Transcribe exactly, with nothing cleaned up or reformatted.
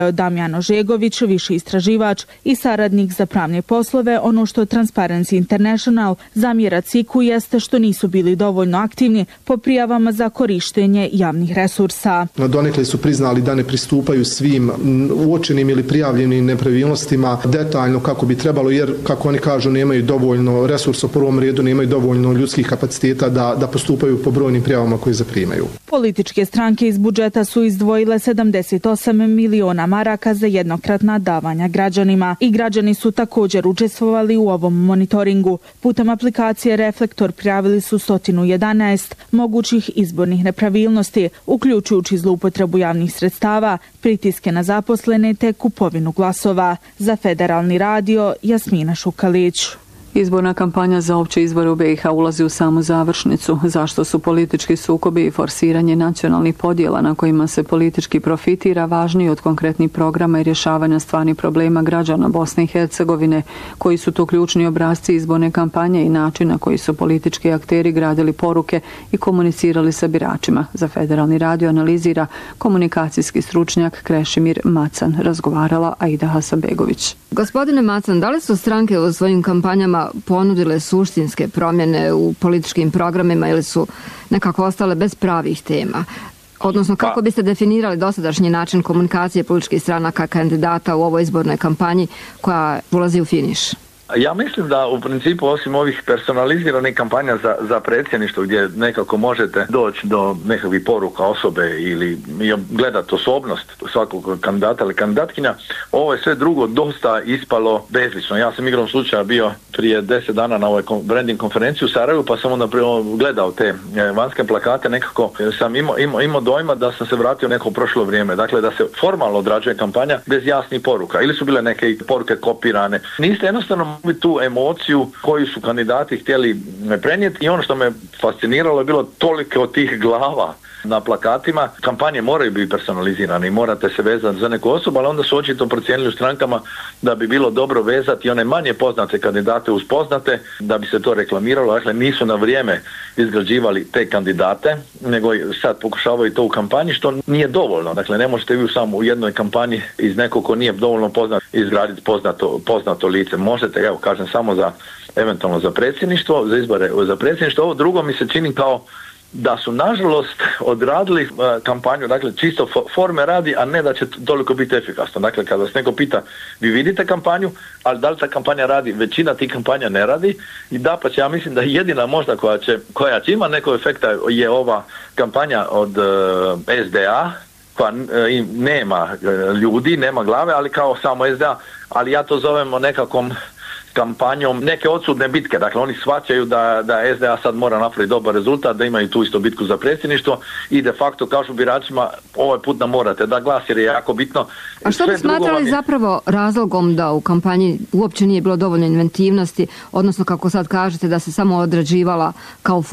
Damjan Ožegović, viši istraživač i saradnik za pravne poslove. Ono što Transparency International zamjera C I K-u jeste što nisu bili dovoljno aktivni po prijavama za korištenje javnih resursa. Donekle su priznali da ne pristupaju svim uočenim ili prijavljenim nepravilnostima detaljno kako bi trebalo, jer, kako oni kažu, nemaju dovoljno resursa u prvom redu, nemaju dovoljno ljudskih kapaciteta da, da postupaju po brojnim prijavama koje zaprimaju. Političke stranke iz budžeta su izdvojile sedamdeset osam miliona maraka za jednokratna davanja građanima i građani su također učestvovali u ovom monitoringu. Putem aplikacije Reflektor prijavili su sto jedanaest mogućih izbornih nepravilnosti, uključujući zloupotrebu javnih sredstava, pritiske na zaposlene te kupovinu glasova. Za Federalni radio, Jasmina Šukalić. Izborna kampanja za opće izbore u B i H ulazi u samu završnicu. Zašto su politički sukobi i forsiranje nacionalnih podjela na kojima se politički profitira važniji od konkretnih programa i rješavanja stvarnih problema građana Bosne i Hercegovine, koji su to ključni obrasci izborne kampanje i način na koji su politički akteri gradili poruke i komunicirali sa biračima. Za Federalni radio analizira komunikacijski stručnjak Krešimir Macan. Razgovarala Aida Hasanbegović. Gospodine Macan, da li su stranke u svojim kampanjama ponudile suštinske promjene u političkim programima ili su nekako ostale bez pravih tema? Odnosno, kako biste definirali dosadašnji način komunikacije političkih stranaka kandidata u ovoj izbornoj kampanji koja ulazi u finiš? Ja mislim da u principu osim ovih personaliziranih kampanja za, za predsjedništvo gdje nekako možete doći do nekakvih poruka osobe ili gledati osobnost svakog kandidata ili kandidatkinja, ovo je sve drugo dosta ispalo bezlično. Ja sam igrom slučaja bio prije deset dana na ovoj branding konferenciji u Sarajevu, pa sam onda gledao te vanjske plakate, nekako sam imao, imao, imao dojma da sam se vratio neko prošlo vrijeme. Dakle, da se formalno odrađuje kampanja bez jasnih poruka. Ili su bile neke poruke kopirane. Niste jednostavno tu emociju koju su kandidati htjeli prenijeti i ono što me fasciniralo je bilo toliko od tih glava na plakatima. Kampanje moraju biti personalizirane i morate se vezati za neku osobu, ali onda su očito procijenili u strankama da bi bilo dobro vezati one manje poznate kandidate uz poznate, da bi se to reklamiralo. Dakle, nisu na vrijeme izgrađivali te kandidate, nego sad pokušavaju to u kampanji, što nije dovoljno. Dakle, ne možete vi samo u jednoj kampanji iz nekog ko nije dovoljno poznat izgraditi poznato, poznato lice. Možete, evo kažem, samo za eventualno za predsjedništvo, za izbore za predsjedništvo. Ovo drugo mi se čini kao da su nažalost odradili uh, kampanju, dakle čisto forme radi, a ne da će toliko biti efikasno. Dakle, kada vas neko pita, vi vidite kampanju, ali da li ta kampanja radi, većina tih kampanja ne radi i da pa će, ja mislim da jedina možda koja će, koja će ima nekog efekta je ova kampanja od uh, S D A, koja uh, nema ljudi, nema glave, ali kao samo S D A, ali ja to zovemo nekakvom kampanjom neke odsudne bitke. Dakle, oni shvaćaju da, da S D A sad mora napraviti dobar rezultat, da imaju tu isto bitku za predsjedništvo i de facto kažu biračima ovaj put nam morate da glas jer je jako bitno. A što bi smatrali je zapravo razlogom da u kampanji uopće nije bilo dovoljno inventivnosti, odnosno kako sad kažete da se samo odrađivala kao